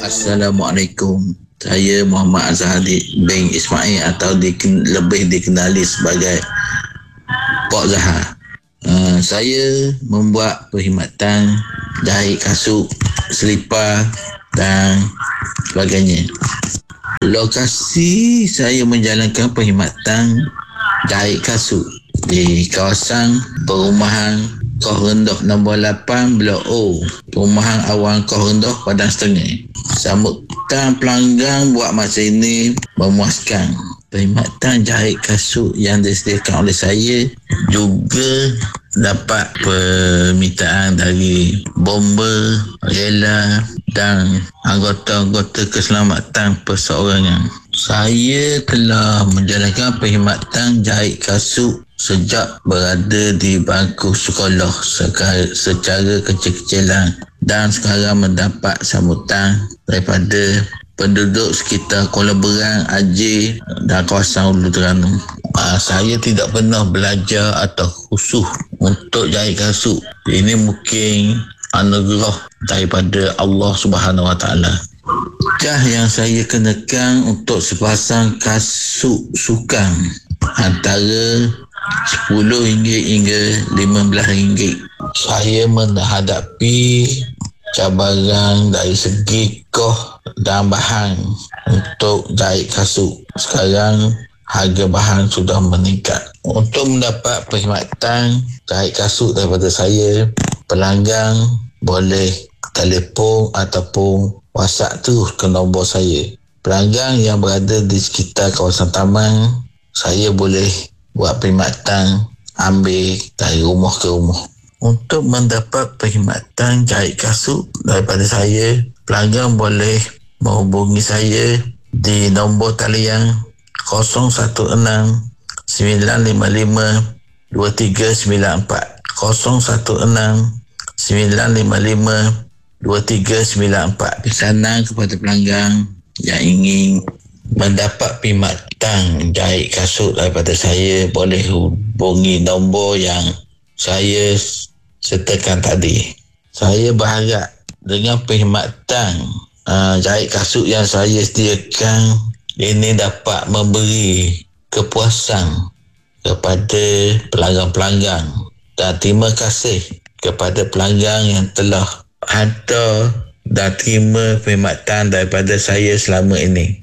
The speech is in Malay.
Assalamualaikum. Saya Muhammad Azhari bin Ismail atau lebih dikenali sebagai Pok Zahar. Saya membuat perkhidmatan jahit kasut, selipar dan sebagainya. Lokasi saya menjalankan perkhidmatan jahit kasut di kawasan perumahan Koh Rendoh nombor 8 Blok O, Perumahan Awang Koh Rendoh, Padang Serungai. Sambutan pelanggan buat masa ini memuaskan. Perkhidmatan jahit kasut yang disediakan oleh saya juga dapat permintaan dari bomber, rela dan anggota-anggota keselamatan perseorangan. Saya telah menjalankan perkhidmatan jahit kasut sejak berada di bangku sekolah secara kecil-kecilan dan sekarang mendapat sambutan daripada penduduk sekitar Kuala Berang, Aceh dan kawasan Ulu Terengganu. Saya tidak pernah belajar atau khusus untuk jahit kasut. Ini mungkin anugerah daripada Allah Subhanahu Wa Taala. Cah yang saya kenakan untuk sepasang kasut sukan antara RM10 hingga RM15. Saya menghadapi cabaran dari segi kos dan bahan untuk jahit kasut. Sekarang harga bahan sudah meningkat. Untuk mendapat perkhidmatan jahit kasut daripada saya, pelanggan boleh telefon ataupun WhatsApp terus ke nombor saya. Pelanggan yang berada di sekitar kawasan taman, saya boleh buat perkhidmatan ambil dari rumah ke rumah. Untuk mendapat perkhidmatan jahit kasut daripada saya, pelanggan boleh menghubungi saya di nombor talian 016 955 2394 016 955 2394. Pesanan kepada pelanggan yang ingin mendapat perkhidmatan jahit kasut daripada saya boleh hubungi nombor yang saya sertakan tadi. Saya berharap dengan perkhidmatan jahit kasut yang saya sediakan ini dapat memberi kepuasan kepada pelanggan-pelanggan, dan terima kasih kepada pelanggan yang telah hantar dan terima perkhidmatan daripada saya selama ini.